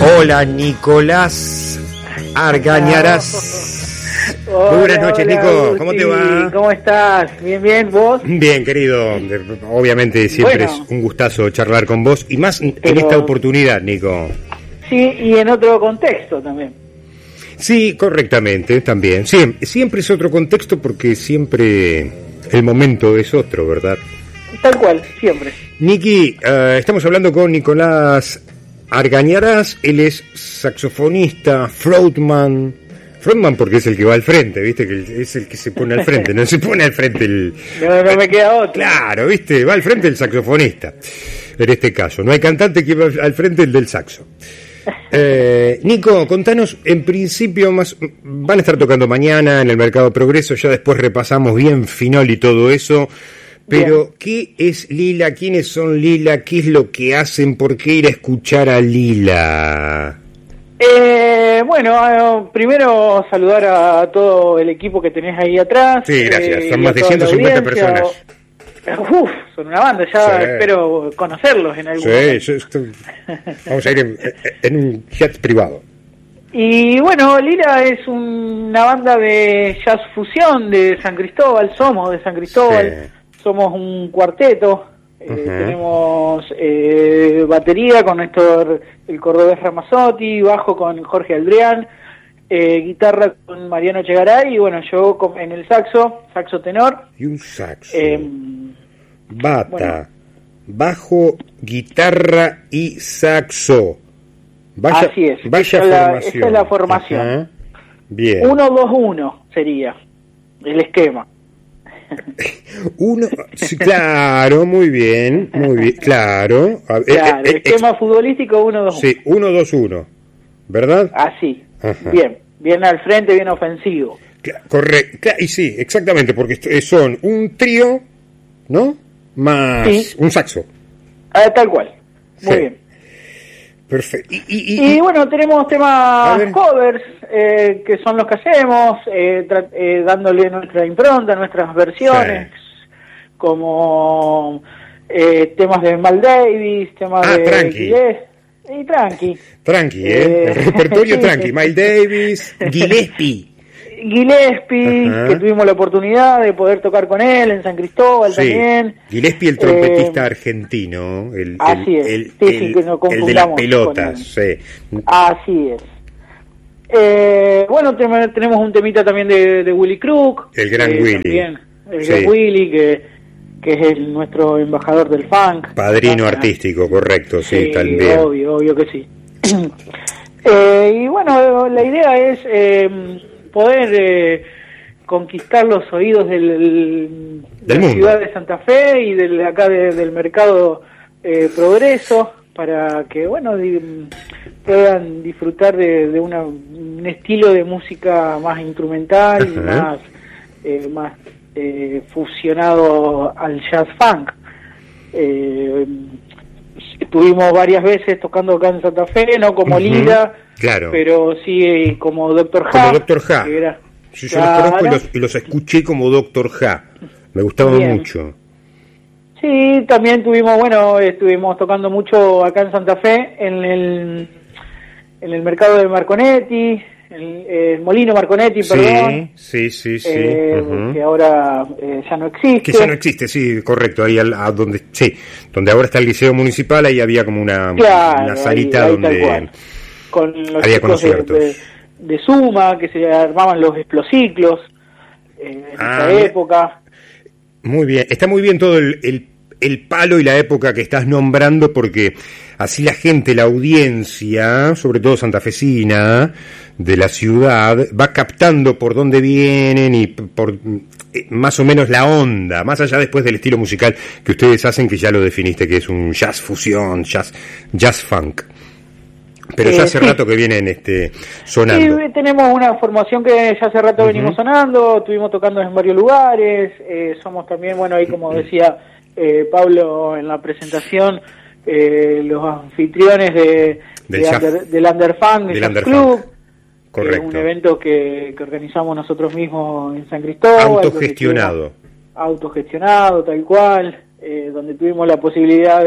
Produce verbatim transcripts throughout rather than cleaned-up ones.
Hola, Nicolás Argañarás. Hola, muy buenas noches, hola, Nico. Gusti. ¿Cómo te va? ¿Cómo estás? ¿Bien, bien? ¿Vos? Bien, querido. Obviamente siempre Bueno, es un gustazo charlar con vos. Y más en pero... esta oportunidad, Nico. Sí, y en otro contexto también. Sí, correctamente, también. Siempre, siempre es otro contexto porque siempre el momento es otro, ¿verdad? Tal cual, siempre. Niki, uh, estamos hablando con Nicolás Argañarás. Él es saxofonista, frontman. Frontman porque es el que va al frente, ¿viste? Que es el que se pone al frente, no se pone al frente el... No, no me queda otro. Claro, ¿viste? Va al frente el saxofonista, en este caso. No hay cantante que va al frente el del saxo. Eh, Nico, contanos, en principio más van a estar tocando mañana en el Mercado Progreso, ya después repasamos bien Finol y todo eso, pero bien. ¿Qué es Lila? ¿Quiénes son Lila? ¿Qué es lo que hacen? ¿Por qué ir a escuchar a Lila? Eh, bueno, primero saludar a todo el equipo que tenés ahí atrás. Sí, gracias, eh, son más de ciento cincuenta personas. Uf, son una banda, ya sí. Espero conocerlos en algún sí, momento. Yo estoy... Vamos a ir en, en un jet privado. Y bueno, Lila es una banda de jazz fusión de San Cristóbal, somos de San Cristóbal, sí. Somos un cuarteto, eh, uh-huh. Tenemos eh, batería con Néstor el Cordobés Ramazzotti, bajo con Jorge Aldrián, eh, guitarra con Mariano Chegaray y bueno, yo con, en el saxo, saxo tenor. Y un saxo. Eh, Bata, bueno. Bajo, guitarra y saxo. Vaya, así es, vaya esa, formación. La, esa es la formación. Ajá. Bien. uno dos uno sería el esquema. Uno, sí, claro, muy bien, muy bien, claro. Ver, claro, eh, el eh, esquema ex... futbolístico uno dos uno. Sí, uno dos uno, ¿verdad? Así, ajá. Bien, bien al frente, bien ofensivo. Correcto, claro, y sí, exactamente, porque son un trío, ¿no? Más sí. Un saxo. Ah, tal cual, muy sí. Bien. Perfecto. Y, y, y, y bueno, tenemos temas covers, eh, que son los que hacemos, eh, tra- eh, dándole nuestra impronta, nuestras versiones, sí. Como eh, temas de Mal Davis, temas ah, de tranqui. Gillespie, y tranqui. Tranqui, ¿eh? eh El repertorio tranqui. Miles Davis, Gillespie. Gillespie, ajá. Que tuvimos la oportunidad de poder tocar con él en San Cristóbal, sí. También. Gillespie, el trompetista eh, argentino, el, así el, es. El, Sí, el, sí, que no el de las pelotas, sí. Así es. Eh, bueno, tenemos un temita también de, de Willy Crook. El gran eh, Willy. También, el sí. Gran Willy, que, que es el, nuestro embajador del funk. Padrino artístico, correcto, sí, sí también. Obvio, obvio que sí. eh, y bueno, la idea es... Eh, poder eh, conquistar los oídos del, del, del de la mundo. Ciudad de Santa Fe y del acá de, del mercado eh, Progreso, para que bueno di, puedan disfrutar de, de una, un estilo de música más instrumental, uh-huh. Y más eh, más eh, fusionado al jazz funk. Eh, estuvimos varias veces tocando acá en Santa Fe, no como uh-huh. Lila. Claro. Pero sí como Doctor Como Ha. Doctor Ha. Era, sí, yo claro. Los conozco y los, y los escuché como Doctor Ha. Me gustaban Bien. Mucho. Sí, también tuvimos, bueno, estuvimos tocando mucho acá en Santa Fe, en el en el mercado de Marconetti, el, el Molino Marconetti, sí, perdón. Sí, sí, sí. Eh, uh-huh. Que ahora eh, ya no existe. Que ya no existe, sí, correcto. Ahí al, a donde, sí, donde ahora está el Liceo Municipal, ahí había como una, claro, una salita ahí, ahí donde... Con los había chicos de, de, de Suma, que se armaban los explociclos eh, en ah, esa época. Muy bien, está muy bien todo el, el, el palo y la época que estás nombrando, porque así la gente, la audiencia, sobre todo santafesina, de la ciudad, va captando por dónde vienen y por eh, más o menos la onda, más allá después del estilo musical que ustedes hacen, que ya lo definiste, que es un jazz fusión, jazz, jazz funk. Pero ya hace eh, sí. rato que vienen este, sonando. Sí, tenemos una formación que ya hace rato uh-huh. venimos sonando, estuvimos tocando en varios lugares, eh, somos también, bueno, ahí como decía eh, Pablo en la presentación, eh, los anfitriones de, del, de under, del Underfunk, del Jazz Club. Correcto. Eh, un evento que, que organizamos nosotros mismos en San Cristóbal. Autogestionado. Autogestionado, tal cual, eh, donde tuvimos la posibilidad de,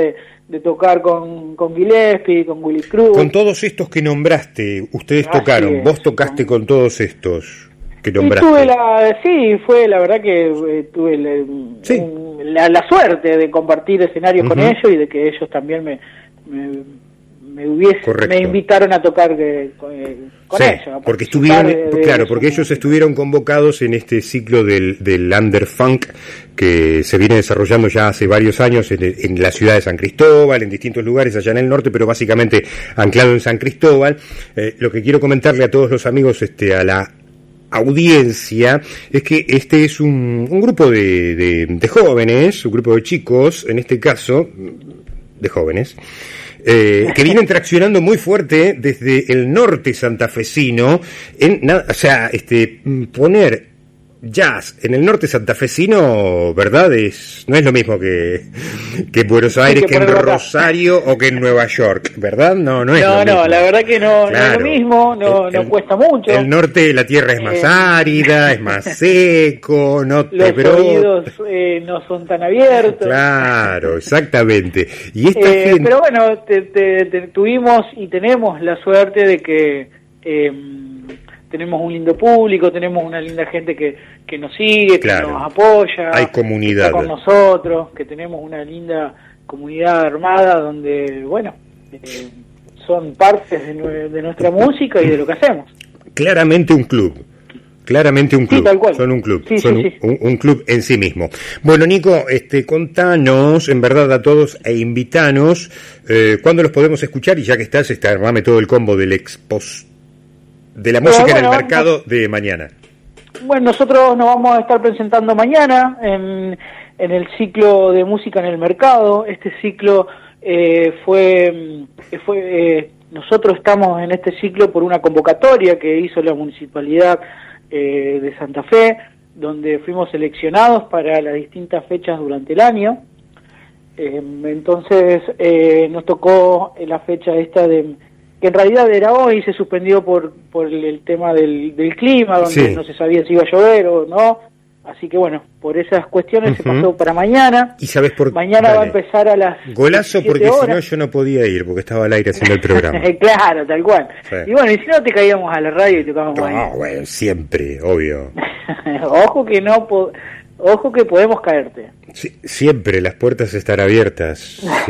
de tocar con, con Gillespie, con Willy Cruz. Con todos estos que nombraste, ustedes Así tocaron, es, vos tocaste con... con todos estos que nombraste. Y tuve la, sí, fue la verdad que eh, tuve la, sí. un, la, la suerte de compartir escenarios uh-huh. con ellos y de que ellos también me, me, me hubiesen, me invitaron a tocar de, con, con sí, ellos. Porque estuvieron, de, de claro, porque ellos estuvieron convocados en este ciclo del, del Underfunk que se viene desarrollando ya hace varios años en, en la ciudad de San Cristóbal, en distintos lugares allá en el norte, pero básicamente anclado en San Cristóbal. Eh, lo que quiero comentarle a todos los amigos, este, a la audiencia, es que este es un, un grupo de, de, de jóvenes, un grupo de chicos, en este caso, de jóvenes, Eh, que vienen traccionando muy fuerte desde el norte santafesino, en, o sea, este, poner jazz en el norte santafesino, ¿verdad? Es, no es lo mismo que, que en Buenos Aires, sí, que, que en Rosario o que en Nueva York, ¿verdad? No, no es no, lo mismo. No, no, la verdad que no, claro. no es lo mismo, no, el, no cuesta mucho. El norte de la tierra es más eh, árida, es más seco, no te los bro... oídos eh, no son tan abiertos. Claro, exactamente. Y esta eh, gente... Pero bueno, te, te, te tuvimos y tenemos la suerte de que eh, tenemos un lindo público, tenemos una linda gente que, que nos sigue, claro. que nos apoya, hay comunidad, que está con nosotros, que tenemos una linda comunidad armada donde, bueno, eh, son partes de, nue- de nuestra música y de lo que hacemos. Claramente un club. Claramente un club, sí, tal cual. son un club, sí, son sí, sí. Un, un club en sí mismo. Bueno, Nico, este, contanos, en verdad, a todos e invitanos, eh, ¿cuándo los podemos escuchar? Y ya que estás, este, armame todo el combo del expos, de la música bueno, en el mercado no, de mañana. Bueno, nosotros nos vamos a estar presentando mañana en, en el ciclo de música en el mercado. Este ciclo eh, fue, fue eh, nosotros estamos en este ciclo por una convocatoria que hizo la municipalidad Eh, de Santa Fe, donde fuimos seleccionados para las distintas fechas durante el año. Eh, entonces eh, nos tocó la fecha esta de que en realidad era hoy, se suspendió por por el tema del, del clima, donde sí. no se sabía si iba a llover o no. Así que bueno, por esas cuestiones uh-huh. se pasó para mañana. ¿Y sabes por Mañana Dale. va a empezar a las Golazo, porque si no yo no podía ir, porque estaba al aire haciendo el programa. Claro, tal cual. Sí. Y bueno, y si no te caíamos a la radio y tocábamos no, ahí. No, bueno, siempre, obvio. Ojo que no, po- ojo que podemos caerte. Sí, siempre, las puertas están abiertas. Sí.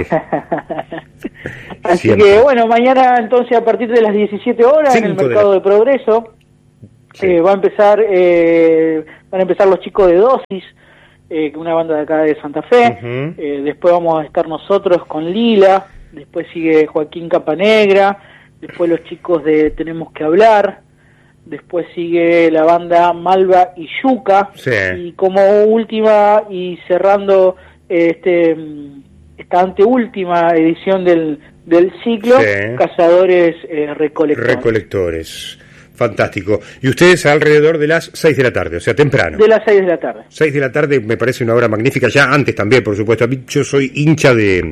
Así siempre. que bueno, mañana entonces a partir de las diecisiete horas en el Mercado de, la... de Progreso sí. eh, va a empezar, eh, van a empezar los chicos de Dosis, eh, una banda de acá de Santa Fe. Uh-huh. eh, después vamos a estar nosotros con Lila, después sigue Joaquín Capanegra, después los chicos de Tenemos que Hablar, después sigue la banda Malva y Yuca, sí. y como última y cerrando este esta anteúltima edición del, del ciclo, sí. Cazadores eh, Recolectores. Recolectores. Fantástico. Y ustedes alrededor de las seis de la tarde, o sea, temprano. De las seis de la tarde. seis de la tarde me parece una hora magnífica, ya antes también, por supuesto. A mí, yo soy hincha de,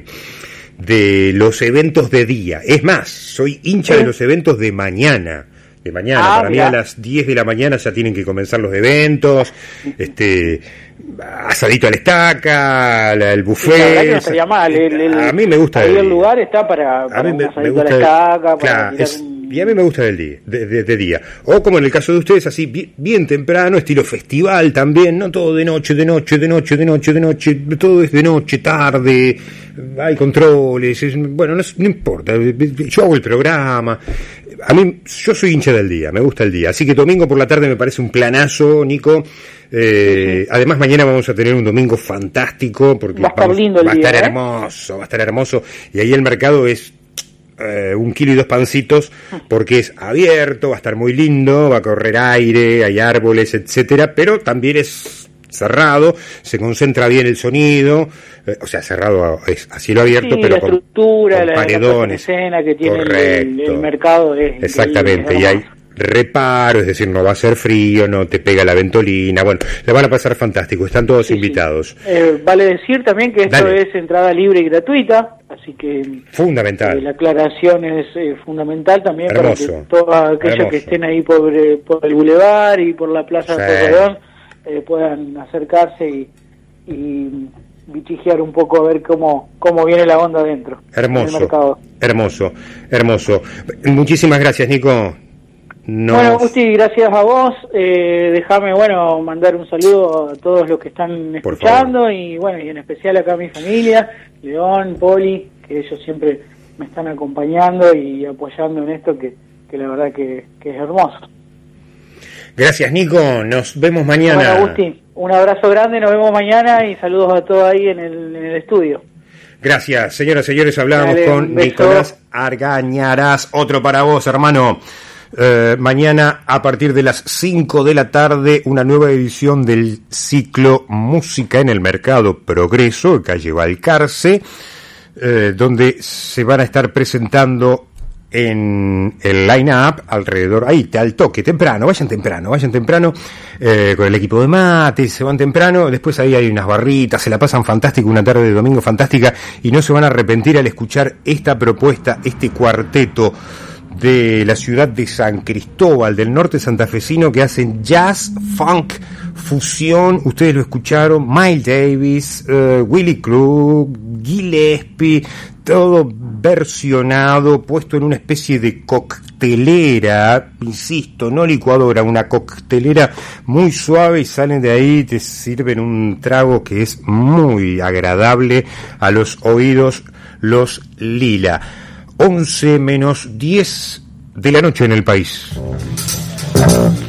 de los eventos de día. Es más, soy hincha ¿Eh? de los eventos de mañana. De mañana, ah, para mira. mí a las diez de la mañana ya tienen que comenzar los eventos, este asadito a la estaca, el buffet. Sí, la verdad que no estaría mal. El, el, a mí me gusta. Ahí el lugar está para, para a mí me, un asadito me gusta a la estaca, claro, para es, y a mí me gusta del día, de, de, de día. O como en el caso de ustedes, así bien, bien temprano, estilo festival también, no todo de noche, de noche, de noche, de noche, de noche, todo es de noche, tarde, hay controles, es, bueno, no, no importa, yo hago el programa. A mí, yo soy hincha del día, me gusta el día. Así que domingo por la tarde me parece un planazo, Nico. Eh, uh-huh. Además, mañana vamos a tener un domingo fantástico, porque va a estar, vamos, lindo el va a día, estar ¿eh? hermoso, va a estar hermoso. Y ahí el mercado es eh, un kilo y dos pancitos, porque es abierto, va a estar muy lindo, va a correr aire, hay árboles, etcétera, pero también es cerrado, se concentra bien el sonido, eh, o sea, cerrado a, es a cielo abierto, sí, pero la con, estructura, con la, paredones. La escena que tiene el, el mercado es exactamente, es y hay reparo, es decir, no va a ser frío, no te pega la ventolina, bueno, le van a pasar fantástico, están todos sí, invitados. Sí. Eh, vale decir también que esto Dale. es entrada libre y gratuita, así que fundamental. Eh, la aclaración es eh, fundamental también hermoso, para que todos aquellos hermoso. que estén ahí por, por el bulevar y por la plaza sí. de Corredón eh, puedan acercarse y, y, bichigear un poco a ver cómo cómo viene la onda adentro. Hermoso, hermoso, hermoso. Muchísimas gracias, Nico. Nos... Bueno, Gusti, gracias a vos. Eh, déjame, bueno, mandar un saludo a todos los que están escuchando y, bueno, y en especial acá a mi familia, León, Poli, que ellos siempre me están acompañando y apoyando en esto, que, que la verdad que, que es hermoso. Gracias, Nico. Nos vemos mañana. Bueno, Agustín, un abrazo grande, nos vemos mañana y saludos a todos ahí en el, en el estudio. Gracias, señoras y señores. Hablábamos Dale, con Nicolás Argañarás. Otro para vos, hermano. Eh, mañana, a partir de las cinco de la tarde, una nueva edición del ciclo Música en el Mercado Progreso, calle Balcarce, eh, donde se van a estar presentando en el line-up alrededor, ahí, al toque, temprano, vayan temprano, vayan temprano, eh, con el equipo de mate, se van temprano, después ahí hay unas barritas, se la pasan fantástico, una tarde de domingo fantástica, y no se van a arrepentir al escuchar esta propuesta, este cuarteto de la ciudad de San Cristóbal, del norte santafesino, que hacen jazz, funk, fusión. Ustedes lo escucharon, Miles Davis, uh, Willie Krug, Gillespie, todo versionado, puesto en una especie de coctelera, insisto, no licuadora, una coctelera muy suave, y salen de ahí, te sirven un trago que es muy agradable a los oídos, los Lila. once menos diez de la noche en el país.